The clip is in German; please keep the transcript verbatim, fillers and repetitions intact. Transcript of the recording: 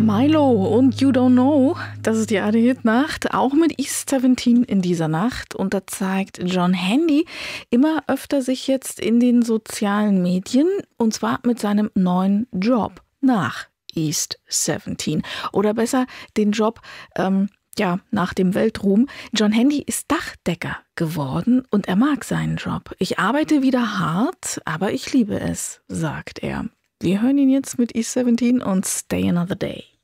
Milo und You Don't Know, das ist die A-Hit-Nacht, auch mit East siebzehn in dieser Nacht. Und da zeigt John Handy immer öfter sich jetzt in den sozialen Medien, und zwar mit seinem neuen Job nach East siebzehn. Oder besser den Job, ähm, ja, nach dem Weltruhm. John Handy ist Dachdecker geworden und er mag seinen Job. Ich arbeite wieder hart, aber ich liebe es, sagt er. Wir hören ihn jetzt mit East siebzehn und Stay Another Day.